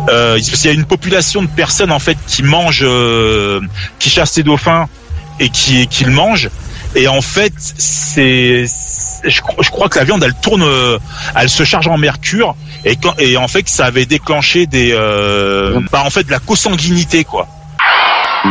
Parce qu'il y a une population de personnes en fait qui mangent, qui chassent ces dauphins et qui le mangent. Et en fait, je crois que la viande elle tourne, elle se charge en mercure et en fait ça avait déclenché en fait de la consanguinité quoi.